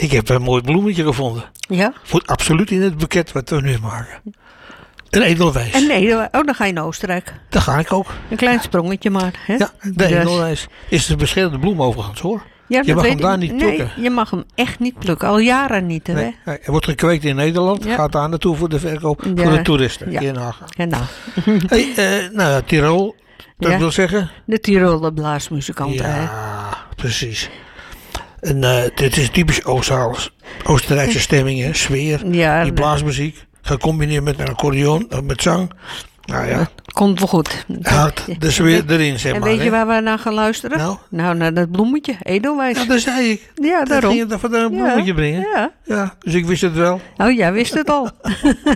Ik heb een mooi bloemetje gevonden. Ja? Moet absoluut in het boeket wat we nu maken. Een edelwijs. Dan ga je naar Oostenrijk. Daar ga ik ook. Een klein sprongetje maar. Hè? Ja, de edelwijs is een beschermde bloem overigens hoor. Ja, Je mag hem daar niet plukken. Nee, je mag hem echt niet plukken. Al jaren niet. Hè? Nee, hij wordt gekweekt in Nederland. Ja. Gaat daar naartoe voor de verkoop. Ja. Voor de toeristen. Ja. Hier nagaan. Ja, nou. Hey, Tirol. Dat wil zeggen? De Tiroler blaasmuzikanten. Hè? Ja, precies. En dit is typisch Oostenrijkse stemming, hè? Sfeer. Ja, die blaasmuziek. Gecombineerd met een accordeon, met zang. Nou ja, komt wel goed. hard de sfeer erin, zeg En maar. weet je waar we naar gaan luisteren? Nou? Naar dat bloemetje, edelwijs. Ja, dat zei ik. Ja, daarom. Ging je dat een bloemetje brengen? Ja. Ja, dus ik wist het wel. Oh, jij wist het al.